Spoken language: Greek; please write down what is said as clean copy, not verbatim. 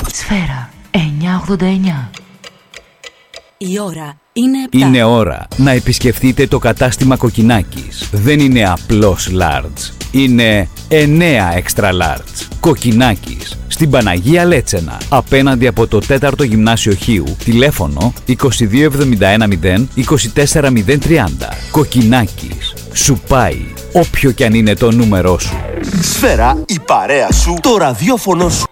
Σφαίρα 989. Η ώρα είναι 7. Είναι ώρα να επισκεφτείτε το κατάστημα Κοκκινάκης. Δεν είναι απλώς large. Είναι 9 extra large. Κοκκινάκης. Στην Παναγία Λέτσενα. Απέναντι από το 4ο Γυμνάσιο Χίου. Τηλέφωνο 22710 24030. Κοκκινάκης. Σου πάει όποιο κι αν είναι το νούμερό σου. Σφαίρα, η παρέα σου, το ραδιόφωνο σου.